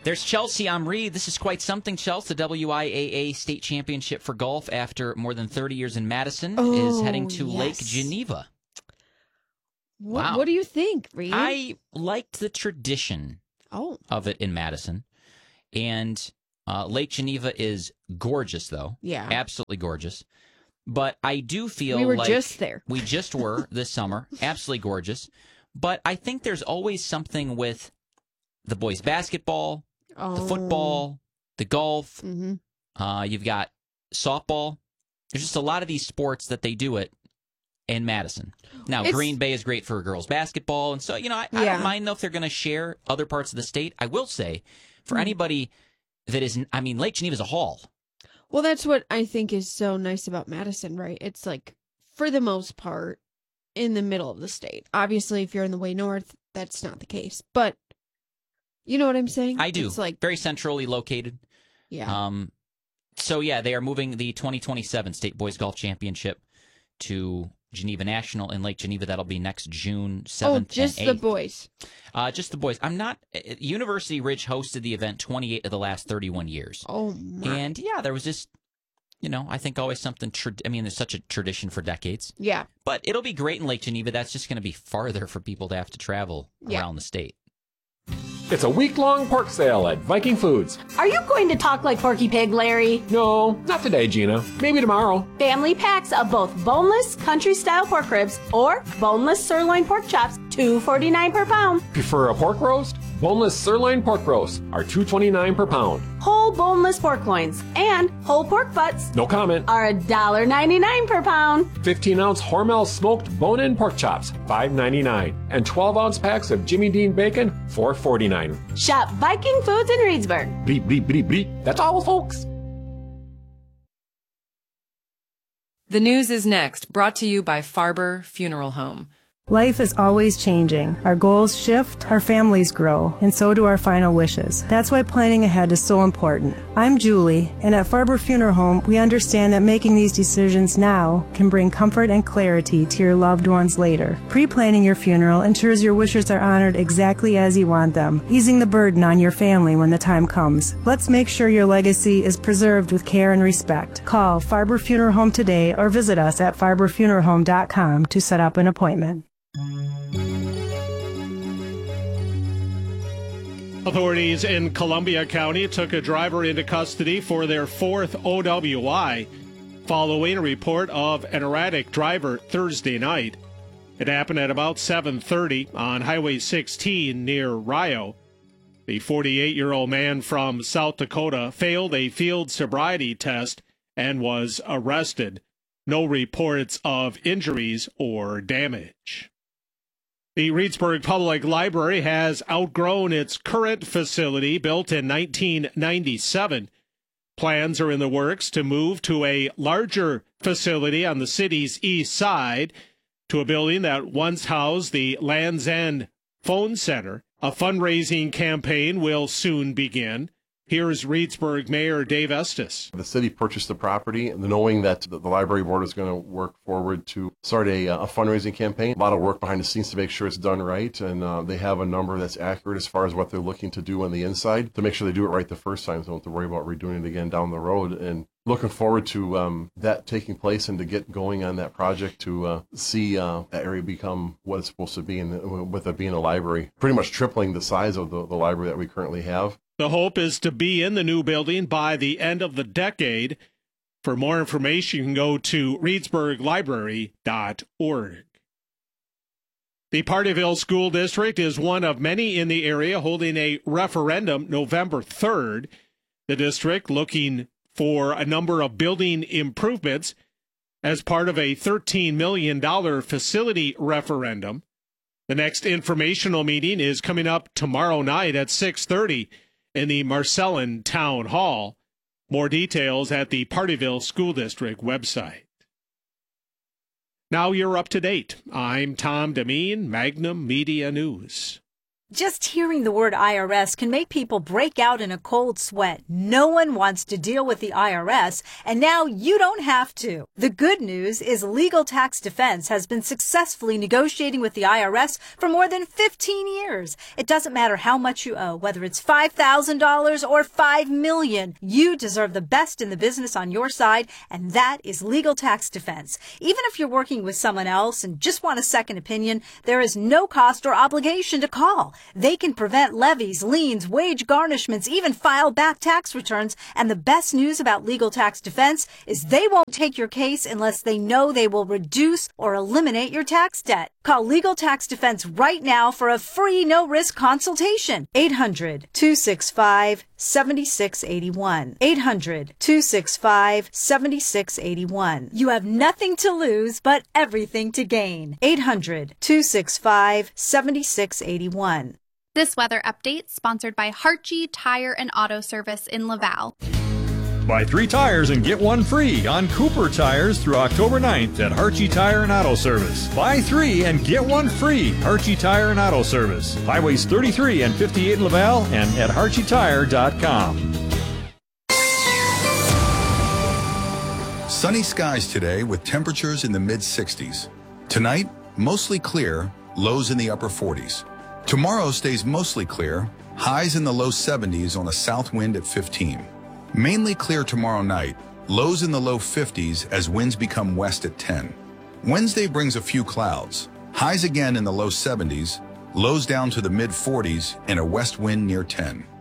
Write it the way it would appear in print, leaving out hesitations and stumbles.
There's Chelsea Omri. This is quite something, Chelsea. The WIAA State Championship for golf after more than 30 years in Madison is heading to Lake Geneva. Wow. What do you think, Reed? I liked the tradition of it in Madison. And Lake Geneva is gorgeous, though. Yeah. Absolutely gorgeous. But I do feel we were like just there. We just were this summer. Absolutely gorgeous. But I think there's always something with the boys' basketball, the football, the golf. Mm-hmm. You've got softball. There's just a lot of these sports that they do it in Madison. Now, Green Bay is great for girls' basketball. And so, I don't mind, though, if they're going to share other parts of the state. I will say, for anybody that isn't, Lake Geneva is a hall. Well, that's what I think is so nice about Madison, right? It's like, for the most part, in the middle of the state. Obviously, if you're in the way north, that's not the case. But you know what I'm saying? I do. It's like very centrally located. Yeah. So, they are moving the 2027 State Boys Golf Championship to Geneva National in Lake Geneva. That'll be next June 7th and 8th. Just the boys. Just the boys. University Ridge hosted the event 28 of the last 31 years. Oh, my. And, there was just, I think always something, there's such a tradition for decades. Yeah. But it'll be great in Lake Geneva. That's just going to be farther for people to have to travel around the state. It's a week-long pork sale at Viking Foods. Are you going to talk like Porky Pig, Larry? No, not today, Gina. Maybe tomorrow. Family packs of both boneless country-style pork ribs or boneless sirloin pork chops, $2.49 per pound. Prefer a pork roast? Boneless sirloin pork roasts are $2.29 per pound. Whole boneless pork loins and whole pork butts. No comment. Are $1.99 per pound. 15-ounce Hormel smoked bone-in pork chops, $5.99. And 12-ounce packs of Jimmy Dean bacon, $4.49. Shop Viking Foods in Reedsburg. Bleep, bleep, bleep, bleep. That's all, folks. The news is next, brought to you by Farber Funeral Home. Life is always changing. Our goals shift, our families grow, and so do our final wishes. That's why planning ahead is so important. I'm Julie, and at Farber Funeral Home, we understand that making these decisions now can bring comfort and clarity to your loved ones later. Pre-planning your funeral ensures your wishes are honored exactly as you want them, easing the burden on your family when the time comes. Let's make sure your legacy is preserved with care and respect. Call Farber Funeral Home today or visit us at farberfuneralhome.com to set up an appointment. Authorities in Columbia County took a driver into custody for their fourth OWI following a report of an erratic driver Thursday night. It happened at about 7:30 on Highway 16 near Rio. The 48-year-old man from South Dakota failed a field sobriety test and was arrested. No reports of injuries or damage. The Reedsburg Public Library has outgrown its current facility built in 1997. Plans are in the works to move to a larger facility on the city's east side, to a building that once housed the Land's End Phone Center. A fundraising campaign will soon begin. Here's Reedsburg Mayor Dave Estes. The city purchased the property knowing that the library board is going to work forward to start a fundraising campaign. A lot of work behind the scenes to make sure it's done right, and they have a number that's accurate as far as what they're looking to do on the inside to make sure they do it right the first time, so they don't have to worry about redoing it again down the road. And looking forward to that taking place and to get going on that project to see that area become what it's supposed to be, and with it being a library, pretty much tripling the size of the library that we currently have. The hope is to be in the new building by the end of the decade. For more information, you can go to reedsburglibrary.org. The Partyville School District is one of many in the area holding a referendum November 3rd. The district looking for a number of building improvements as part of a $13 million facility referendum. The next informational meeting is coming up tomorrow night at 6:30 in the Marcellin Town Hall. More details at the Partyville School District website. Now you're up to date. I'm Tom Demeen, Magnum Media News. Just hearing the word IRS can make people break out in a cold sweat. No one wants to deal with the IRS, and now you don't have to. The good news is Legal Tax Defense has been successfully negotiating with the IRS for more than 15 years. It doesn't matter how much you owe, whether it's $5,000 or $5 million. You deserve the best in the business on your side, and that is Legal Tax Defense. Even if you're working with someone else and just want a second opinion, there is no cost or obligation to call. They can prevent levies, liens, wage garnishments, even file back tax returns. And the best news about Legal Tax Defense is they won't take your case unless they know they will reduce or eliminate your tax debt. Call Legal Tax Defense right now for a free no-risk consultation. 800-265-7681. 800-265-7681. You have nothing to lose, but everything to gain. 800-265-7681. This weather update sponsored by Harchie Tire and Auto Service in Laval. Buy 3 tires and get 1 free on Cooper tires through October 9th at Harchie Tire and Auto Service. Buy 3 and get 1 free. Harchie Tire and Auto Service. Highways 33 and 58 in Laval and at HarchieTire.com. Sunny skies today with temperatures in the mid-60s. Tonight, mostly clear, lows in the upper 40s. Tomorrow stays mostly clear, highs in the low 70s on a south wind at 15. Mainly clear tomorrow night, lows in the low 50s as winds become west at 10. Wednesday brings a few clouds, highs again in the low 70s, lows down to the mid 40s and a west wind near 10.